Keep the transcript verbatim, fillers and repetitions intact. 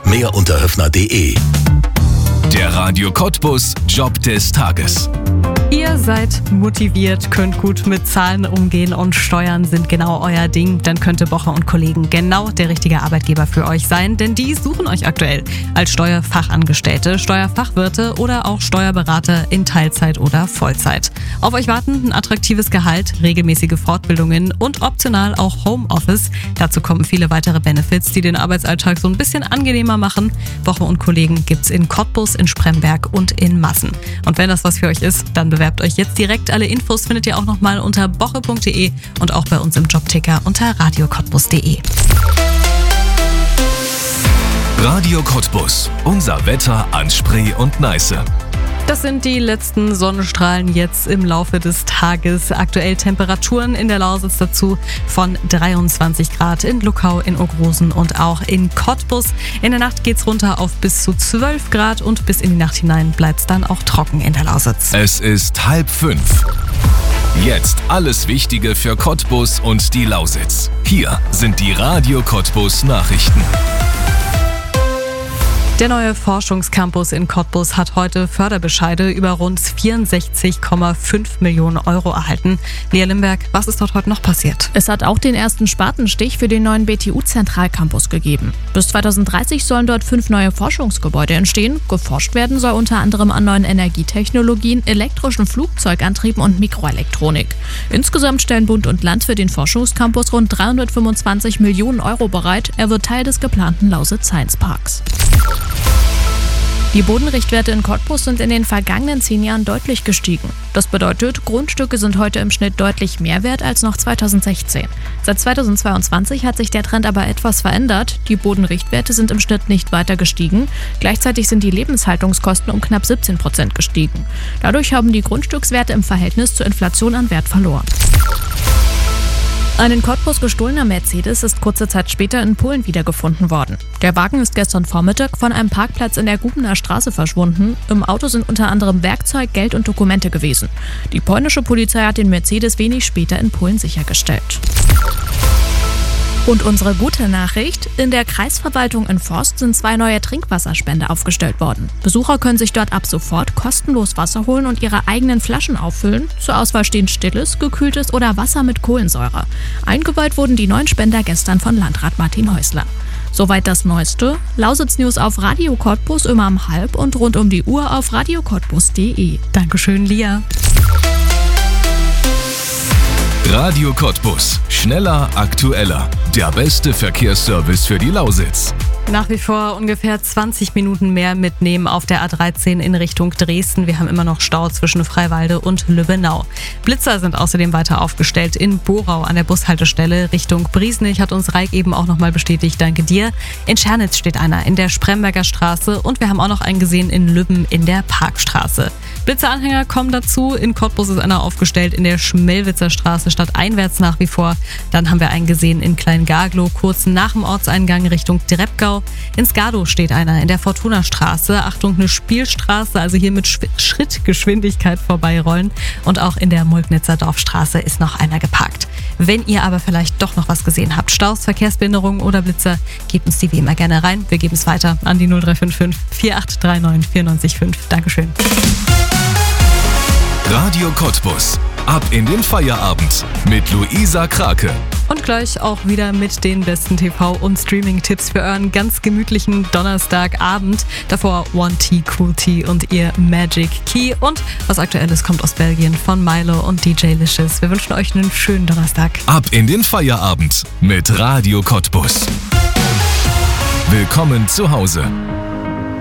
Mehr unter höfner punkt de. Der Radio Cottbus Job des Tages. Ihr seid motiviert, könnt gut mit Zahlen umgehen und Steuern sind genau euer Ding. Dann könnte Bocher und Kollegen genau der richtige Arbeitgeber für euch sein, denn die suchen euch aktuell als Steuerfachangestellte, Steuerfachwirte oder auch Steuerberater in Teilzeit oder Vollzeit. Auf euch warten ein attraktives Gehalt, regelmäßige Fortbildungen und optional auch Homeoffice. Dazu kommen viele weitere Benefits, die den Arbeitsalltag so ein bisschen angenehmer machen. Bocher und Kollegen gibt's in Cottbus, in Spremberg und in Massen. Und wenn das was für euch ist, dann bewerbt euch jetzt direkt. Alle Infos findet ihr auch nochmal unter bocher punkt de und auch bei uns im Jobticker unter radio cottbus punkt de. Radio Cottbus, unser Wetter an Spree und Neiße. Das sind die letzten Sonnenstrahlen jetzt im Laufe des Tages. Aktuell Temperaturen in der Lausitz dazu von dreiundzwanzig Grad in Luckau, in Ogrosen und auch in Cottbus. In der Nacht geht's runter auf bis zu zwölf Grad und bis in die Nacht hinein bleibt's dann auch trocken in der Lausitz. Es ist halb fünf. Jetzt alles Wichtige für Cottbus und die Lausitz. Hier sind die Radio Cottbus Nachrichten. Der neue Forschungscampus in Cottbus hat heute Förderbescheide über rund vierundsechzig Komma fünf Millionen Euro erhalten. Lea Limberg, was ist dort heute noch passiert? Es hat auch den ersten Spatenstich für den neuen B T U-Zentralcampus gegeben. Bis zweitausenddreißig sollen dort fünf neue Forschungsgebäude entstehen. Geforscht werden soll unter anderem an neuen Energietechnologien, elektrischen Flugzeugantrieben und Mikroelektronik. Insgesamt stellen Bund und Land für den Forschungscampus rund dreihundertfünfundzwanzig Millionen Euro bereit. Er wird Teil des geplanten Lausitz Science Parks. Die Bodenrichtwerte in Cottbus sind in den vergangenen zehn Jahren deutlich gestiegen. Das bedeutet, Grundstücke sind heute im Schnitt deutlich mehr wert als noch zweitausendsechzehn. Seit zweitausendzweiundzwanzig hat sich der Trend aber etwas verändert. Die Bodenrichtwerte sind im Schnitt nicht weiter gestiegen. Gleichzeitig sind die Lebenshaltungskosten um knapp siebzehn Prozent gestiegen. Dadurch haben die Grundstückswerte im Verhältnis zur Inflation an Wert verloren. Ein in Cottbus gestohlener Mercedes ist kurze Zeit später in Polen wiedergefunden worden. Der Wagen ist gestern Vormittag von einem Parkplatz in der Gubener Straße verschwunden. Im Auto sind unter anderem Werkzeug, Geld und Dokumente gewesen. Die polnische Polizei hat den Mercedes wenig später in Polen sichergestellt. Und unsere gute Nachricht: In der Kreisverwaltung in Forst sind zwei neue Trinkwasserspender aufgestellt worden. Besucher können sich dort ab sofort kostenlos Wasser holen und ihre eigenen Flaschen auffüllen. Zur Auswahl stehen stilles, gekühltes oder Wasser mit Kohlensäure. Eingeweiht wurden die neuen Spender gestern von Landrat Martin Häusler. Soweit das Neueste. Lausitz News auf Radio Cottbus immer um halb und rund um die Uhr auf radio cottbus punkt de. Dankeschön, Lia. Radio Cottbus. Schneller, aktueller. Der beste Verkehrsservice für die Lausitz. Nach wie vor ungefähr zwanzig Minuten mehr mitnehmen auf der A dreizehn in Richtung Dresden. Wir haben immer noch Stau zwischen Freiwalde und Lübbenau. Blitzer sind außerdem weiter aufgestellt in Borau an der Bushaltestelle Richtung Briesnich, hat uns Reik eben auch nochmal bestätigt. Danke dir. In Schernitz steht einer in der Spremberger Straße und wir haben auch noch einen gesehen in Lübben in der Parkstraße. Blitzeranhänger kommen dazu. In Cottbus ist einer aufgestellt in der Schmelwitzer Straße stadteinwärts nach wie vor. Dann haben wir einen gesehen in Kleingaglow, kurz nach dem Ortseingang Richtung Dreppgau. In Skadow steht einer in der Fortuna-Straße. Achtung, eine Spielstraße, also hier mit Sch- Schrittgeschwindigkeit vorbeirollen. Und auch in der Molknitzer Dorfstraße ist noch einer geparkt. Wenn ihr aber vielleicht doch noch was gesehen habt, Staus, Verkehrsbehinderungen oder Blitzer, gebt uns die wie immer gerne rein. Wir geben es weiter an die null drei fünf fünf, vier acht drei neun, vier neun fünf. Dankeschön. Radio Cottbus. Ab in den Feierabend mit Luisa Krake. Und gleich auch wieder mit den besten T V- und Streaming-Tipps für euren ganz gemütlichen Donnerstagabend. Davor One Tea, Cool Tea und ihr Magic Key. Und was Aktuelles kommt aus Belgien von Milo und D J Licious. Wir wünschen euch einen schönen Donnerstag. Ab in den Feierabend mit Radio Cottbus. Willkommen zu Hause.